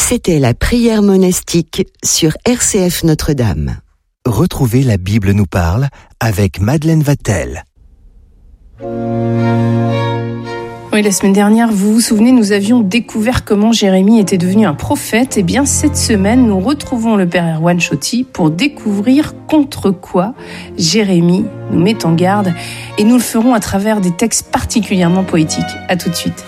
C'était la prière monastique sur RCF Notre-Dame. Retrouvez La Bible nous parle avec Madeleine Vatel. Oui, la semaine dernière, vous vous souvenez, nous avions découvert comment Jérémie était devenu un prophète. Eh bien, cette semaine, nous retrouvons le Père Erwan Chotti pour découvrir contre quoi Jérémie nous met en garde. Et nous le ferons à travers des textes particulièrement poétiques. À tout de suite.